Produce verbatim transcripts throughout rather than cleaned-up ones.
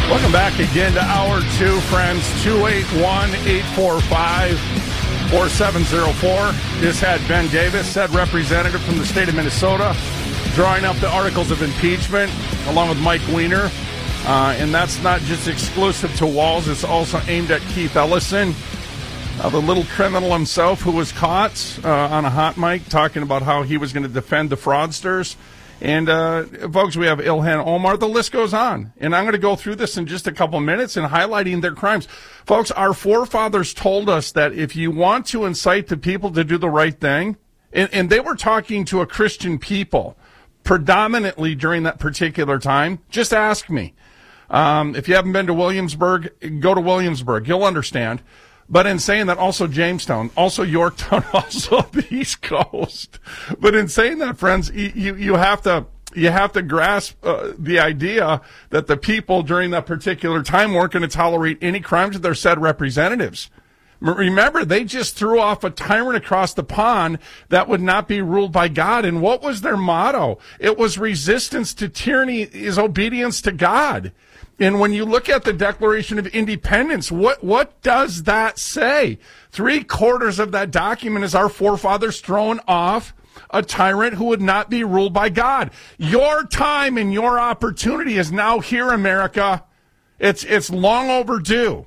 Welcome back again to Hour two, friends. two eight one, eight four five, four seven zero four. This had Ben Davis, said representative from the state of Minnesota, drawing up the articles of impeachment, along with Mike Weiner. Uh, and that's not just exclusive to Walz. It's also aimed at Keith Ellison, uh, the little criminal himself who was caught uh, on a hot mic talking about how he was going to defend the fraudsters. And, uh, folks, we have Ilhan Omar. The list goes on. And I'm going to go through this in just a couple minutes and highlighting their crimes. Folks, our forefathers told us that if you want to incite the people to do the right thing, and, and they were talking to a Christian people predominantly during that particular time, just ask me. Um, if you haven't been to Williamsburg, go to Williamsburg. You'll understand. But in saying that, also Jamestown, also Yorktown, also the East Coast. But in saying that, friends, you you have to you have to grasp uh, the idea that the people during that particular time weren't going to tolerate any crimes of their said representatives. Remember, they just threw off a tyrant across the pond that would not be ruled by God. And what was their motto? It was resistance to tyranny is obedience to God. And when you look at the Declaration of Independence, what, what does that say? Three quarters of that document is our forefathers throwing off a tyrant who would not be ruled by God. Your time and your opportunity is now here, America. It's, it's long overdue.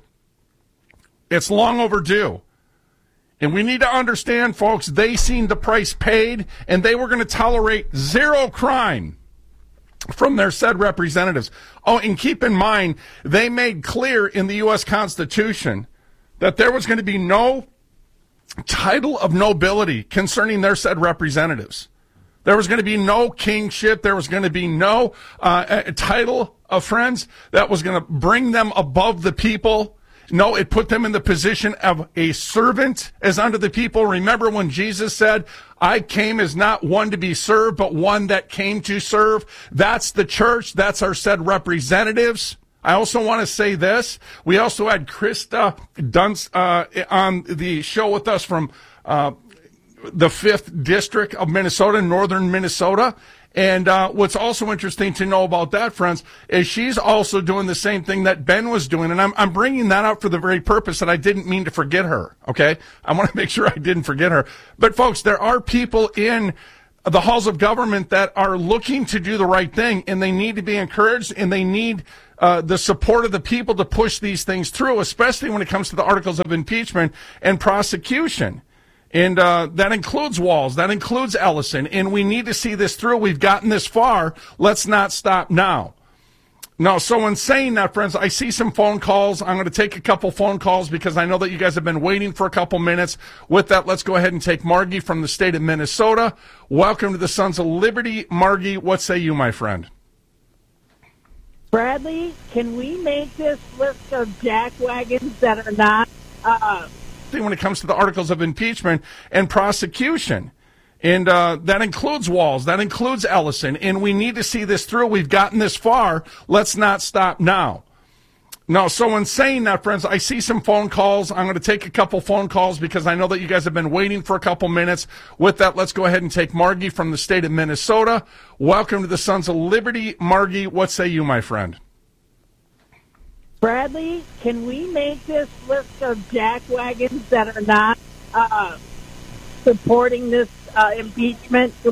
It's long overdue. And we need to understand, folks, they seen the price paid, and they were going to tolerate zero crime from their said representatives. Oh, and keep in mind, they made clear in the U S Constitution that there was going to be no title of nobility concerning their said representatives. There was going to be no kingship. There was going to be no uh, title of friends that was going to bring them above the people. No, it put them in the position of a servant as unto the people. Remember when Jesus said, I came as not one to be served, but one that came to serve. That's the church. That's our said representatives. I also want to say this. We also had Krista Dunst uh, on the show with us from uh, the fifth District of Minnesota, northern Minnesota. And uh, what's also interesting to know about that, friends, is she's also doing the same thing that Ben was doing. And I'm, I'm bringing that up for the very purpose that I didn't mean to forget her, okay? I want to make sure I didn't forget her. But, folks, there are people in the halls of government that are looking to do the right thing, and they need to be encouraged, and they need uh, the support of the people to push these things through, especially when it comes to the articles of impeachment and prosecution. And uh, that includes Walz. That includes Ellison. And we need to see this through. We've gotten this far. Let's not stop now. No, so in saying that, friends, I see some phone calls. I'm going to take a couple phone calls because I know that you guys have been waiting for a couple minutes. With that, let's go ahead and take Margie from the state of Minnesota. Welcome to the Sons of Liberty. Margie, what say you, my friend? Bradley, can we make this list of jackwagons that are not... Uh, when it comes to the articles of impeachment and prosecution. And uh, that includes Walz. That includes Ellison. And we need to see this through. We've gotten this far. Let's not stop now. No, so in saying that, friends, I see some phone calls. I'm going to take a couple phone calls because I know that you guys have been waiting for a couple minutes. With that, let's go ahead and take Margie from the state of Minnesota. Welcome to the Sons of Liberty. Margie, what say you, my friend? Bradley, can we make this list of jackwagons that are not uh, supporting this uh, impeachment? Can